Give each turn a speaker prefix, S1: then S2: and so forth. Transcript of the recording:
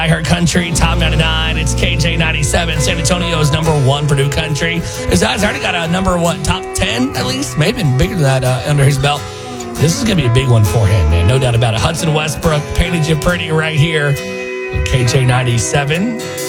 S1: I Heard Country, Top 99. It's KJ 97. San Antonio's number one for new country. His guy's already got a number one, top 10 at least, maybe even bigger than that under his belt. This is going to be a big one for him, man. No doubt about it. Hudson Westbrook painted you pretty right here. KJ 97.